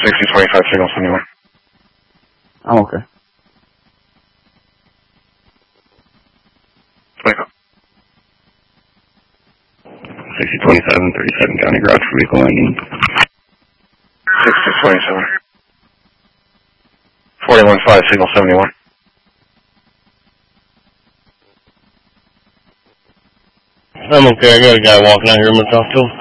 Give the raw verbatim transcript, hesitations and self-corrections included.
sixty twenty-five, signal seventy-one. I'm okay. twenty-five. sixty twenty-seven, thirty-seven County Garage for vehicle landing. sixty twenty-seven. forty-one five, signal seventy-one. I'm okay, I got a guy walking out here, I'm gonna talk to him.